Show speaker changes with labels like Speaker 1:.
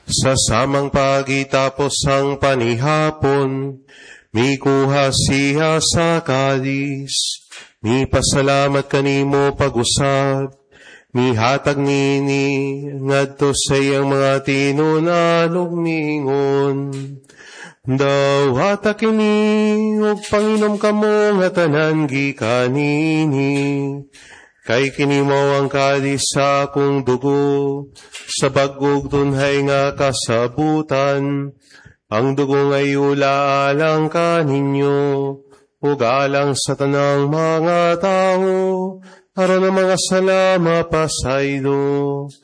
Speaker 1: Sa samang pagitapos ang panihapon, mi kuha siya sa kadis, mi pasalamat kanimo pag-usab, mi hatag nini ngadto sa iyang mga tinunalog ningon. Daw hata kini og panginom kamo nga tanan gikanini. Kay kinimo ang kadis sa akong dugo, sa bagog tunhay nga kasabutan, ang dugo ngay ulaalang kaninyo, ug alang sa tanang mga tao, aron ang mga salama pasaylo.